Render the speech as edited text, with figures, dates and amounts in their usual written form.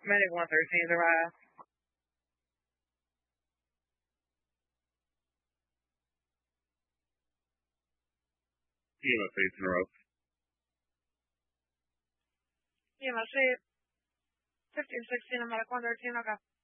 Medic 113 is arrived. EMS 8's in a row. EMS 8, 1516 and Medic 113, okay.